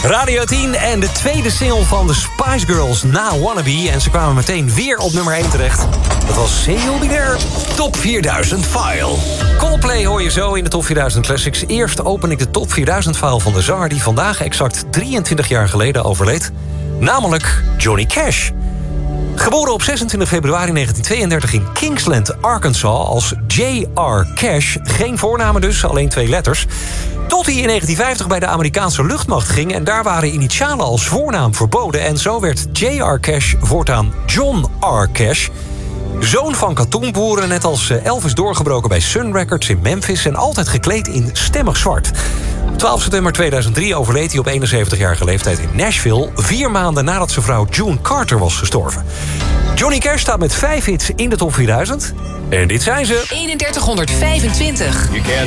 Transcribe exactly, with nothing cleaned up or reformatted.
Radio tien en de tweede single van de Spice Girls na Wannabe. En ze kwamen meteen weer op nummer één terecht. Dat was Say You'll Be There. Top vierduizend File. Coldplay hoor je zo in de Top vierduizend Classics. Eerst open ik de Top vierduizend File van de zanger die vandaag exact drieëntwintig jaar geleden overleed. Namelijk Johnny Cash. Geboren op zesentwintig februari negentien tweeëndertig in Kingsland, Arkansas... als J R Cash, geen voornamen dus, alleen twee letters... tot hij in negentien vijftig bij de Amerikaanse luchtmacht ging... en daar waren initialen als voornaam verboden... en zo werd J R Cash voortaan John R. Cash... Zoon van katoenboeren, net als Elvis doorgebroken bij Sun Records in Memphis... en altijd gekleed in stemmig zwart. Op twaalf september tweeduizend drie overleed hij op eenenzeventigjarige leeftijd in Nashville... vier maanden nadat zijn vrouw June Carter was gestorven. Johnny Cash staat met vijf hits in de Top vierduizend. En dit zijn ze. eenendertighonderdvijfentwintig.